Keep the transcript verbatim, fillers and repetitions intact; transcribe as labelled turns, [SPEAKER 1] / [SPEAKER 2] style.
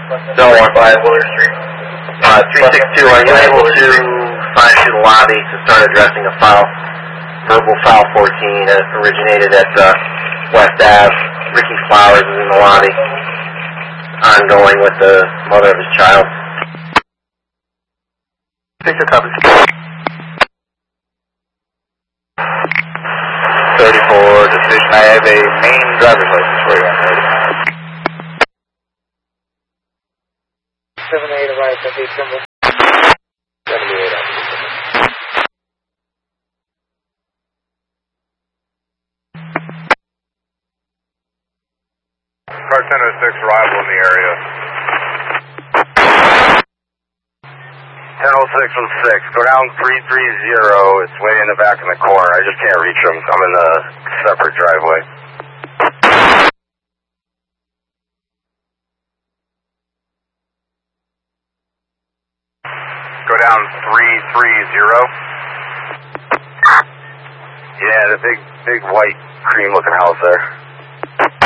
[SPEAKER 1] zero one five Willard Street. Uh, three six two, are you able to find through the lobby to start addressing a foul, verbal foul fourteen that originated at uh, West Ave? Ricky Flowers is in the lobby, ongoing with the mother of his child. Take your copies. thirty-four decision. I have a main driver's license for you.
[SPEAKER 2] seven eight arrived at eight symbol. seventy-eight up.
[SPEAKER 3] Car ten oh six arrival in the area. ten oh six oh six, go down three three zero, it's way in the back in the corner, I just can't reach him, I'm in the separate driveway. Go down three three zero. Yeah, the big, big white cream looking house there.